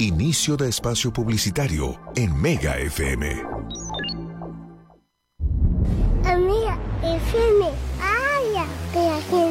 Inicio de espacio publicitario en Mega FM. Amiga, FM, ay, ya,